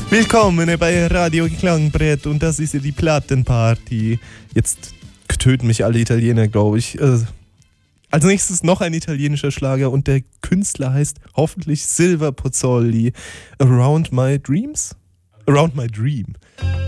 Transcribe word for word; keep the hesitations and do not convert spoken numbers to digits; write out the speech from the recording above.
Willkommen bei Radio Klangbrett und das ist ja die Plattenparty. Jetzt töten mich alle Italiener, glaube ich. Als nächstes noch ein italienischer Schlager und der Künstler heißt hoffentlich Silver Pozzoli. Around My Dreams? Around My Dream.